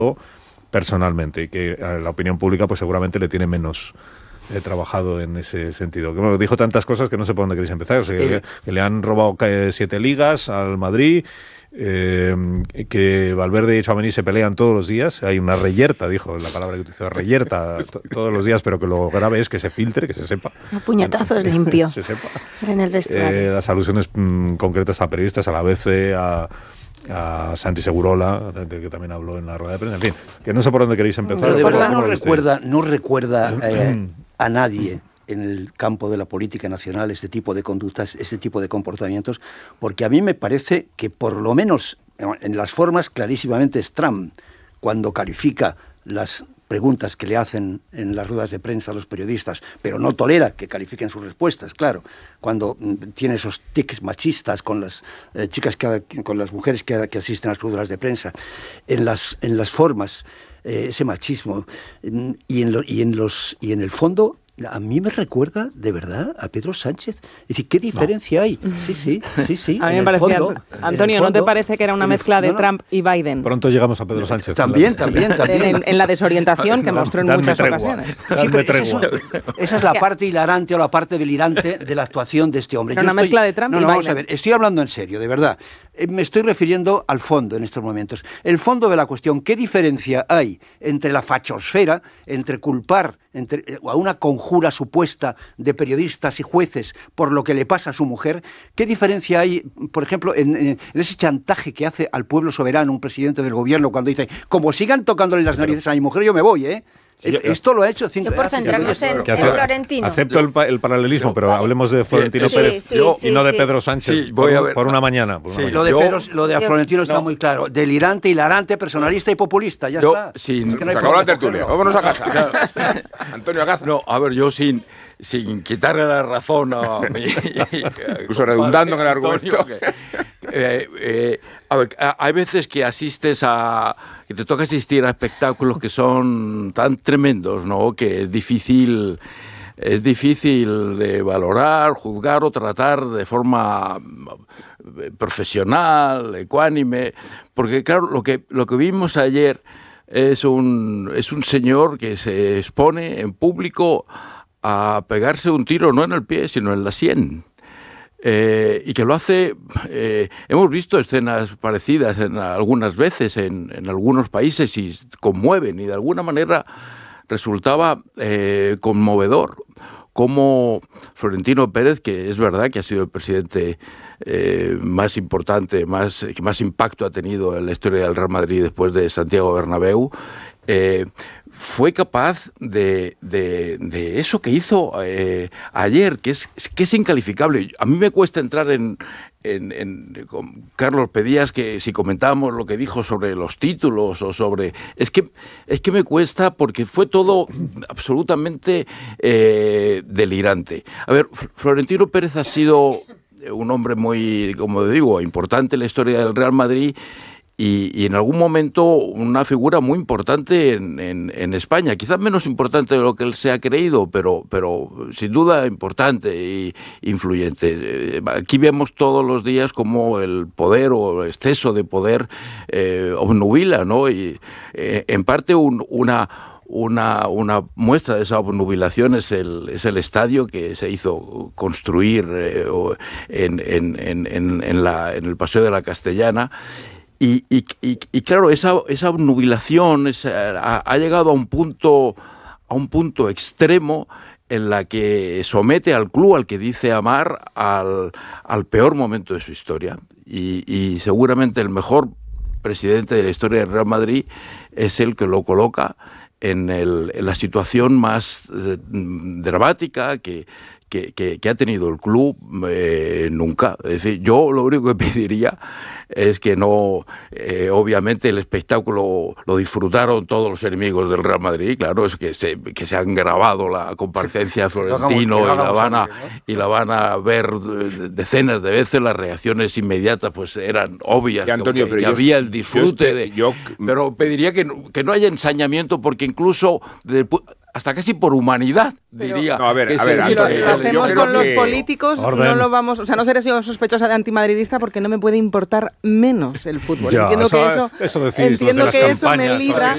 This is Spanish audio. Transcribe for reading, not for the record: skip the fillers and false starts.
personalmente, y que a la opinión pública pues seguramente le tiene menos trabajado en ese sentido. Que bueno, dijo tantas cosas que no sé por dónde queréis empezar. Que le han robado 7 ligas al Madrid, que Valverde y Tchouaméni se pelean todos los días. Hay una reyerta, dijo la palabra que utilizó, reyerta todos los días, pero que lo grave es que se filtre, que se sepa. A puñetazos limpio. Se sepa. En el vestuario. Las alusiones concretas a periodistas, a la ABC, a Santi Segurola, que también habló en la rueda de prensa. En fin, que no sé por dónde queréis empezar. Pero de verdad no recuerda a nadie en el campo de la política nacional este tipo de conductas, este tipo de comportamientos, porque a mí me parece que por lo menos en las formas clarísimamente es Trump, cuando califica las preguntas que le hacen en las ruedas de prensa a los periodistas, pero no tolera que califiquen sus respuestas, claro, cuando tiene esos tics machistas con las chicas, con las mujeres que asisten a las ruedas de prensa, en las formas, ese machismo, y en el fondo, a mí me recuerda, de verdad, a Pedro Sánchez. Es decir, ¿qué diferencia hay? Sí. A mí me parecía, Antonio, ¿no te parece que era una mezcla de Trump y Biden? Pronto llegamos a Pedro Sánchez. También. En la desorientación que mostró en muchas ocasiones. Sí, pero esa es la parte hilarante o la parte delirante de la actuación de este hombre. Era una mezcla de Trump y Biden. Vamos a ver, estoy hablando en serio, de verdad. Me estoy refiriendo al fondo en estos momentos. El fondo de la cuestión, ¿qué diferencia hay entre la fachosfera, entre culpar a una conjura supuesta de periodistas y jueces por lo que le pasa a su mujer? ¿Qué diferencia hay, por ejemplo, en ese chantaje que hace al pueblo soberano un presidente del gobierno cuando dice, como sigan tocándole las narices a mi mujer, yo me voy, ¿eh? Esto lo ha hecho Yo por centrarnos en Florentino. Acepto el paralelismo, pero hablemos de Florentino Pérez y no de Pedro Sánchez por una mañana. Lo de Florentino está muy claro. Delirante, hilarante, personalista y populista. Ya está. Se acabó la tertulia. Vámonos a casa. Antonio, a casa. No, a ver, yo sin quitarle la razón a mí. Incluso redundando en el argumento. A ver, hay veces que que te toca asistir a espectáculos que son tan tremendos, ¿no? Que es difícil de valorar, juzgar o tratar de forma profesional, ecuánime, porque claro, lo que vimos ayer es un señor que se expone en público a pegarse un tiro no en el pie, sino en la sien. Y que lo hace, hemos visto escenas parecidas algunas veces en algunos países y conmueven, y de alguna manera resultaba conmovedor cómo Florentino Pérez, que es verdad que ha sido el presidente más importante, que más impacto ha tenido en la historia del Real Madrid después de Santiago Bernabéu, fue capaz de eso que hizo ayer, que es incalificable. A mí me cuesta entrar con Carlos, pedías que si comentábamos lo que dijo sobre los títulos o sobre... Es que me cuesta porque fue todo absolutamente delirante. A ver, Florentino Pérez ha sido un hombre muy, como digo, importante en la historia del Real Madrid, y en algún momento una figura muy importante en España, quizás menos importante de lo que él se ha creído, pero sin duda importante e influyente. Aquí vemos todos los días cómo el poder o el exceso de poder obnubila, ¿no? Y en parte una muestra de esa obnubilación es el estadio que se hizo construir en el Paseo de la Castellana. Y claro, esa obnubilación ha llegado a un punto extremo en la que somete al club al que dice amar al peor momento de su historia. Y seguramente el mejor presidente de la historia del Real Madrid es el que lo coloca en la situación más dramática que ha tenido el club nunca. Es decir, yo lo único que pediría es que no, obviamente el espectáculo lo disfrutaron todos los enemigos del Real Madrid, claro, es que se han grabado la comparecencia de Florentino y la van a ver decenas de veces. Las reacciones inmediatas pues eran obvias, Antonio, que había el disfrute pero pediría que no haya ensañamiento, porque incluso hasta casi por humanidad, diría. No, a ver, si lo hacemos con los políticos, no lo vamos... O sea, no seré yo sospechosa de antimadridista porque no me puede importar menos el fútbol. Entiendo que eso me libra